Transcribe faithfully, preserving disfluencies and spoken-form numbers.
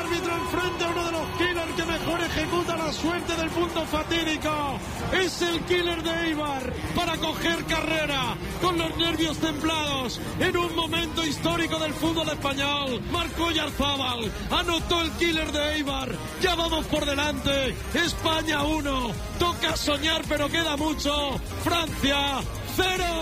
árbitro enfrente a uno de los killers que mejor ejecuta la suerte del punto fatídico. Es el killer de Eibar para coger carrera con los nervios templados en un momento histórico del fútbol español. Marcó Oyarzábal, anotó el killer de Eibar. Ya vamos por delante. España uno. Toca soñar, pero queda mucho. Francia cero.